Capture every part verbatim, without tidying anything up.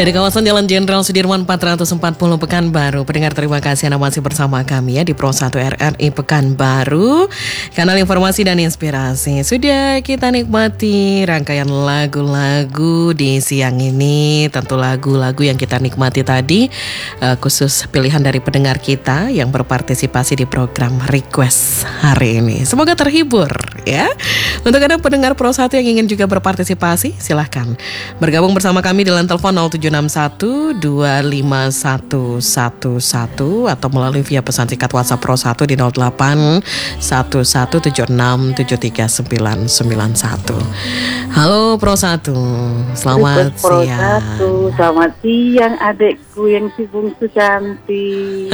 Dari kawasan Jalan Jenderal Sudirman empat ratus empat puluh Pekanbaru. Pendengar, terima kasih Anda masih bersama kami ya di Pro satu R R I Pekanbaru, kanal informasi dan inspirasi. Sudah kita nikmati rangkaian lagu-lagu di siang ini. Tentu lagu-lagu yang kita nikmati tadi uh, khusus pilihan dari pendengar kita yang berpartisipasi di program Request hari ini. Semoga terhibur ya. Untuk Anda pendengar Pro satu yang ingin juga berpartisipasi, silahkan bergabung bersama kami di line telepon nol tujuh enam satu dua lima satu satu satu atau melalui via pesan singkat WhatsApp Pro satu di nol delapan satu satu tujuh enam tujuh tiga sembilan sembilan satu. Halo Pro satu, selamat Pro siang. satu, selamat siang adekku yang si bungsu cantik.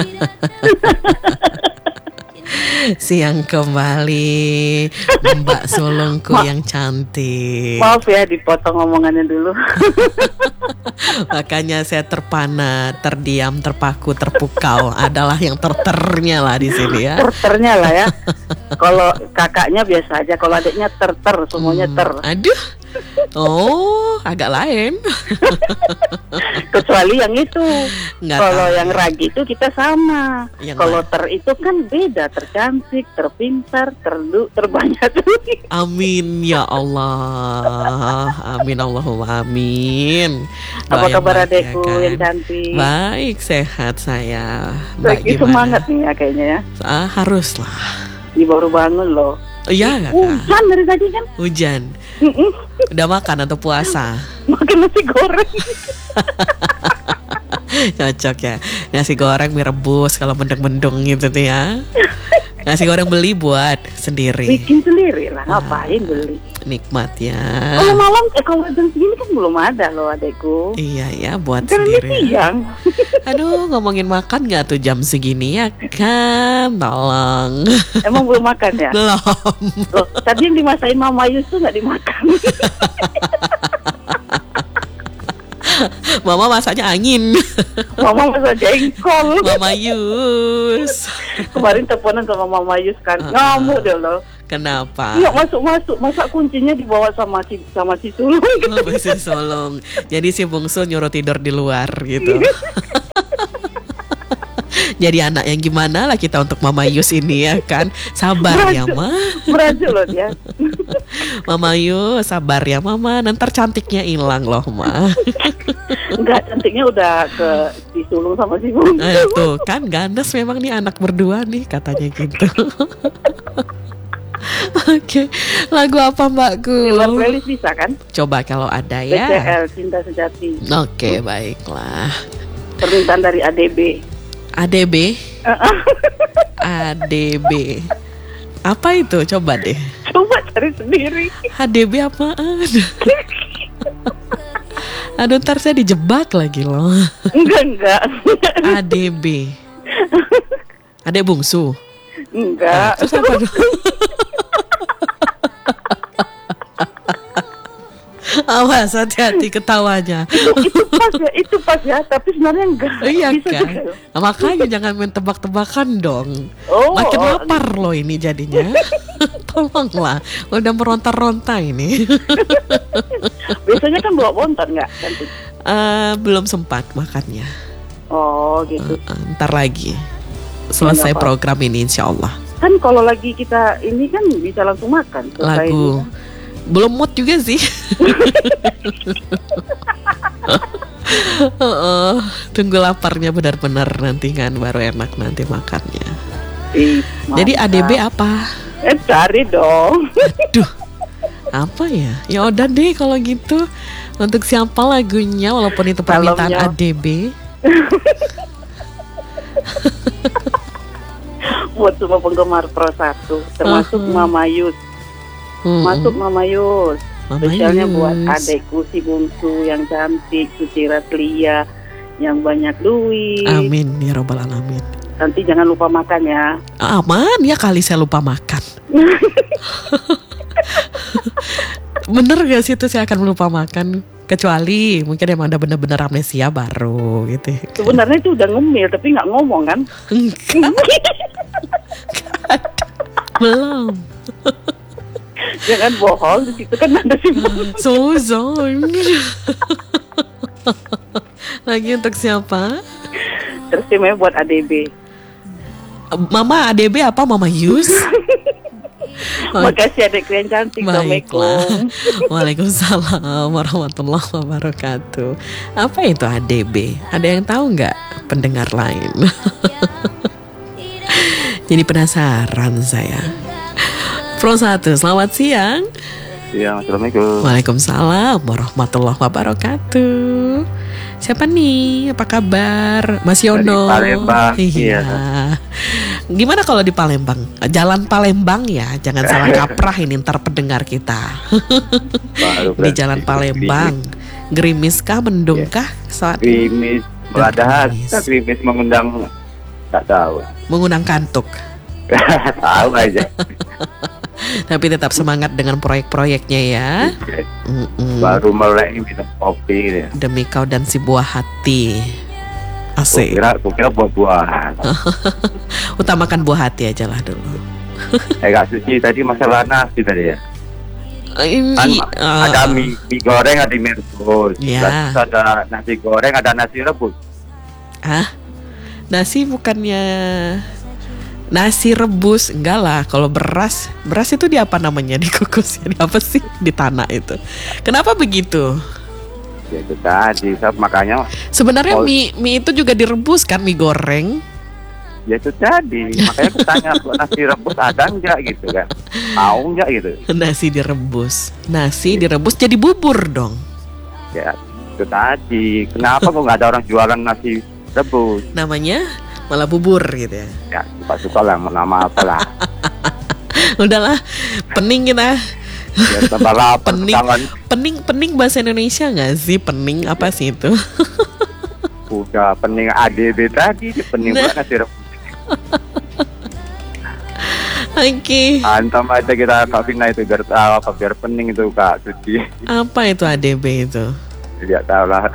Siang kembali Mbak sulungku Ma- yang cantik. Maaf ya dipotong omongannya dulu. Makanya saya terpana, terdiam, terpaku, terpukau. Adalah yang terternya lah di sini ya. Terternya lah ya. Kalau kakaknya biasa aja, kalau adiknya terter, semuanya ter. Hmm, aduh. Oh, agak lain. Kecuali yang itu. Kalau yang ya. ragi itu kita sama. Kalau ter itu kan beda, tercantik, terpintar, terdu, terbanyak duit. Amin ya Allah. Amin Allahumma amin. Apa kabar adekku ya kan? yang cantik? Baik, sehat saya. Lagi semangat nih ya kayaknya ya. Ah, haruslah. Ini baru bangun loh. Iya gak? Hujan dari tadi kan? Hujan. Udah makan atau puasa? Makan nasi goreng. Cocok ya. Nasi goreng mie rebus kalau mendung-mendung gitu tuh ya. Nasi goreng beli buat sendiri. Bikin sendiri lah, ngapain ah, beli. Nikmat ya. Kalau malam, eh kalau jam segini kan belum ada loh adekku. Iya ya, buat kan sendiri. Siang. Aduh, ngomongin makan gak tuh jam segini ya kan? Tolong. Emang belum makan ya? Belum. Loh, tadi yang dimasain Mama Yus tuh gak dimakan. Mama masaknya angin. Mama masak jengkol. Mama Yus. Kemarin teleponan sama Mama Yus kan, uh, ngamuk deh loh. Kenapa? Iya, masuk-masuk, masa kuncinya dibawa sama si sama si sulung. Oh, si sulung. Jadi si bungsu nyuruh tidur di luar gitu. Jadi anak yang gimana lah kita untuk Mama Yus ini ya kan. Sabar Merajuk, ya Ma. Merajuk loh dia. Mama Yus, sabar ya Mama. Nanti cantiknya hilang loh Ma. Enggak, cantiknya udah ke si sulung sama si bungsu. Eh, tuh kan gandes memang nih anak berdua nih katanya gitu. Oke, okay. Lagu apa Mbakku? Luar playlist bisa kan? Coba kalau ada ya. B C L, Cinta Sejati. Oke, okay, baiklah. Permintaan dari A D B. A D B? A D B. Apa itu? Coba deh. Coba cari sendiri. A D B apaan? Aduh, ntar saya dijebak lagi loh. Enggak, enggak. A D B. Adek bungsu? Enggak. Ah, terus apa dong? Awas, hati-hati ketawanya. Itu, itu pas ya, itu pas ya. Tapi sebenarnya enggak. Iya bisa kan. Juga. Nah, makanya jangan main tebak-tebakan dong. Oh, makin oh. lapar loh ini jadinya. Tolonglah, udah meronta-ronta ini. Biasanya kan bawa bontot nggak? Uh, belum sempat makannya. Oh gitu. Uh, uh, ntar lagi. Selesai ya, program ini insya Allah. Kan kalau lagi kita ini kan bisa langsung makan. Lagu ini. Belum mood juga sih. uh, Tunggu laparnya benar-benar nanti kan baru enak nanti makannya. Ih, jadi A D B apa? Eh cari dong. Aduh, apa ya? Ya udah deh kalau gitu. Untuk siapa lagunya walaupun itu permintaan A D B? Buat semua penggemar Pro satu, termasuk uh-huh. Mama Yus. Uh-huh. Masuk Mama Yus. Spesialnya buat adekku si bungsu yang cantik, Suci Ratlia, yang banyak duit. Amin ya robbal alamin. Nanti jangan lupa makan ya. Aman ya kali saya lupa makan. Bener gak sih itu saya akan lupa makan? Kecuali mungkin emang ada bener-bener amnesia baru gitu. Sebenarnya itu udah ngemil tapi gak ngomong kan? Belum. Jangan bohong, di situ kan ada si Suzon. Lagi untuk siapa? Teristimewa buat A D B. Mama A D B apa Mama Yus? Makasih adikku yang cantik. Baiklah. Waalaikumsalam warahmatullahi wabarakatuh. Apa itu A D B? Ada yang tahu nggak pendengar lain? Jadi penasaran saya. Pro satu, selamat siang. Siang, assalamualaikum. Waalaikumsalam warahmatullahi wabarakatuh. Siapa nih? Apa kabar? Mas Yono. Dari Palembang. Iya. Gimana kalau di Palembang? Jalan Palembang ya, jangan salah kaprah ini ntar pendengar kita. Di Jalan Palembang. Gerimis kah, mendung kah saat ini? Gerimis, ada gerimis mengundang, tak tahu. Mengundang kantuk. Tahu aja. Tapi tetap semangat dengan proyek-proyeknya ya. Mm-mm. Baru mulai minum kopi ya. Demi kau dan si buah hati. Asik. Kira, kira buah-buahan. Utamakan buah hati aja lah dulu. Eh Kak Suci tadi masalah nasi tadi ya. Ini Kan uh, ada mie, mie goreng, ada mie rebus. Ya. Terus ada nasi goreng, ada nasi rebus. Hah? Nasi bukannya nasi rebus? Enggak lah, kalau beras, beras itu di apa namanya, dikukus ya, di apa sih di tanah itu? Kenapa begitu? Ya itu tadi, makanya. Sebenarnya oh, mie mie itu juga direbus kan, mie goreng? Ya itu tadi, makanya aku tanya nasi rebus ada enggak gitu kan? Tahu enggak gitu? Nasi direbus, nasi direbus jadi bubur dong. Ya itu tadi, kenapa kok nggak ada orang jualan nasi rebus? Namanya malah bubur gitu ya. Ya suka-suka lah, nama apa lah. Udahlah, pening kita. Ya tambah lapar pening, tangan. pening, pening bahasa Indonesia nggak sih? Pening apa sih itu? Udah pening A D B tadi, pening nah. Banget nasi rebus. Oke. Okay. Antam aja kita Kak Vina itu biar tahu apa biar pening itu Kak Suci. Apa itu A D B itu? Tidak tahu lah.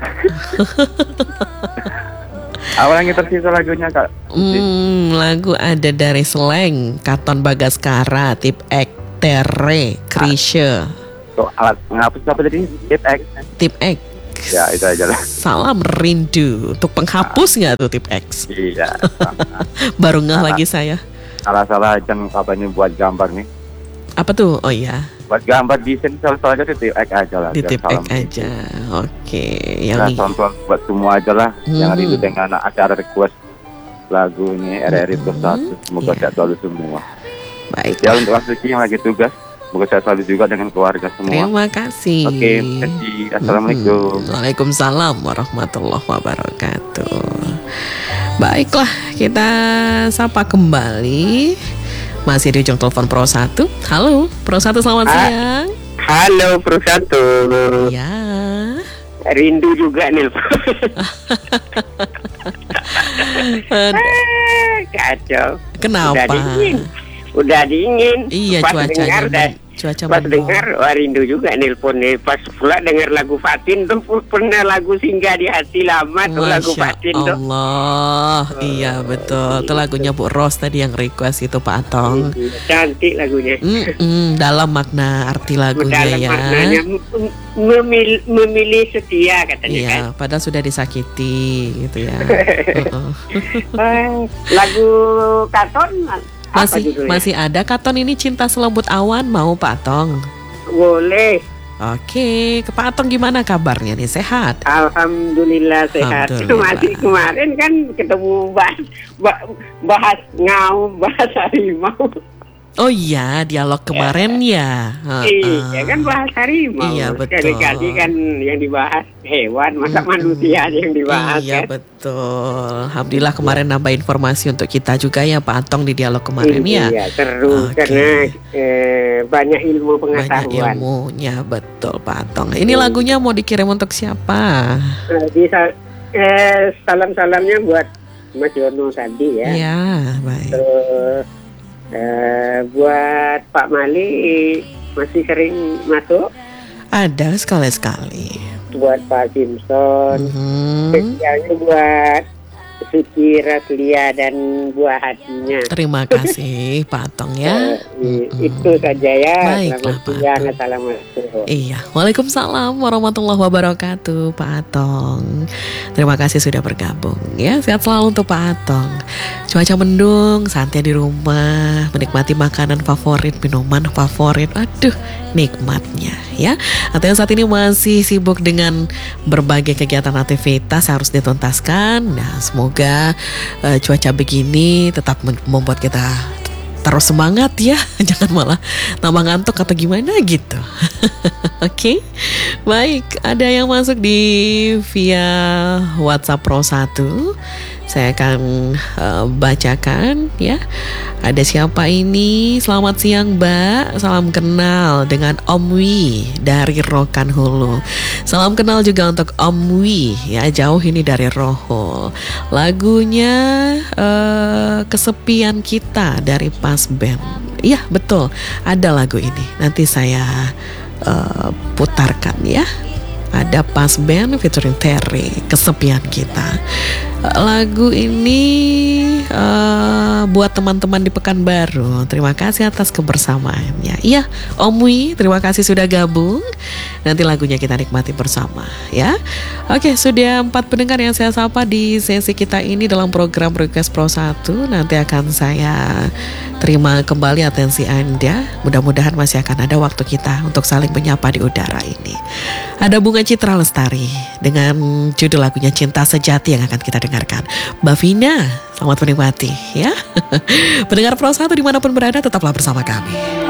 Apa yang tersisa lagunya Kak? Hmm, lagu ada dari Slang, Katon Bagaskara, Tip X, Tere, Krisye. Tuh alat menghapus apa tadi? Tip X. Tip X. Ya itu aja lah. Salam rindu. Untuk penghapus nggak tuh Tip X? Iya. Baru ngeh lagi saya. Salah-salah jeng apa ini buat gambar nih? Apa tuh? Oh iya. Buat gambar desain salah aja di Tip X aja lah. Di Tip X aja. Oke. Yang nah, ini. tonton buat semua aja lah. Hmm. Yang rindu dengan acara request lagu ini R R I Plus satu. Semoga sehat selalu semua. Baik. Ya untuk Asuki yang lagi tugas. Semoga sehat selalu juga dengan keluarga semua. Terima kasih. Oke, terima kasih. Assalamualaikum. Hmm. Waalaikumsalam warahmatullahi wabarakatuh. Baiklah, kita sapa kembali. Masih di ujung telepon Pro satu. Halo, Pro satu selamat ha- siang. Halo Pro satu. Ya. Rindu juga nih. Kacau. Kenapa? Udah dingin. Udah dingin. Iya, pas cuacanya. Dengar, dah, cuaca pas mendung. dengar, wah rindu juga nelpon nih. Pas pula dengar lagu Fatin tuh pernah lagu Singgah di Hati lama tuh lagu Fatin tuh. Allah, oh, iya betul. Itu lagunya Bu Ros tadi yang request itu Pak Atong. Cantik lagunya. Mm-mm, dalam makna arti lagunya dalam ya. Maknanya memilih, memilih setia katanya iya, kan. Padahal sudah disakiti gitu ya. uh-uh. Lagu Katon. Masih masih ada Katon ini Cinta Selembut Awan, mau Pak Atong? Boleh. Oke, ke Pak Atong gimana kabarnya nih, sehat? Alhamdulillah sehat. Alhamdulillah. Masih kemarin kan ketemu bahas bahas ngau, bahas harimau. Oh iya, dialog kemarin ya. Iya kan bahas harimau. Iya betul. Sekali-kali kan yang dibahas hewan, masa hmm. manusia yang dibahas. Iya kan? Betul. Alhamdulillah kemarin nambah informasi untuk kita juga ya Pak Atong di dialog kemarin ya. Iya seru okay. Karena eh, banyak ilmu pengetahuan. Banyak ilmunya betul Pak Atong. Ini hmm. lagunya mau dikirim untuk siapa? Di, eh, salam-salamnya buat Mas Yono tadi ya. Iya baik. Terus Uh, buat Pak Mali masih sering masuk. Ada sekali-sekali. Buat Pak Simpson. Mm-hmm. Spesialnya buat Suci Raslia dan buah hatinya. Terima kasih Pak Atong ya. Eh, Itu saja ya. Baiklah, Selamat Pak siang. Atong. Assalamualaikum. Iya, Waalaikumsalam warahmatullahi wabarakatuh Pak Atong. Terima kasih sudah bergabung ya. Sehat selalu untuk Pak Atong. Cuaca mendung, santai di rumah, menikmati makanan favorit, minuman favorit. Aduh, nikmatnya ya. Atau yang saat ini masih sibuk dengan berbagai kegiatan aktivitas harus dituntaskan. Nah, semoga uh, cuaca begini tetap membuat kita terus semangat ya. Jangan malah tambah ngantuk atau gimana gitu. Oke, okay? Baik, ada yang masuk di via WhatsApp Pro satu. Saya akan uh, bacakan ya. Ada siapa ini? Selamat siang Mbak. Salam kenal dengan Om Wi dari Rokan Hulu. Salam kenal juga untuk Om Wi ya, jauh ini dari Rohol. Lagunya uh, Kesepian Kita dari Pas Band. Iya betul, ada lagu ini. Nanti saya uh, putarkan ya. Ada Pas Band featuring Terry, Kesepian Kita. Lagu ini uh, buat teman-teman di Pekanbaru. Terima kasih atas kebersamaannya. Iya, Om Wi, terima kasih sudah gabung. Nanti lagunya kita nikmati bersama ya. Oke, sudah empat pendengar yang saya sapa di sesi kita ini dalam program Request Pro satu. Nanti akan saya terima kembali atensi Anda. Mudah-mudahan masih akan ada waktu kita untuk saling menyapa di udara ini. Ada Bunga Citra Lestari dengan judul lagunya Cinta Sejati yang akan kita dengarkan. Mbak Vina, selamat menikmati ya. Pendengar Pro satu dimanapun berada, tetaplah bersama kami.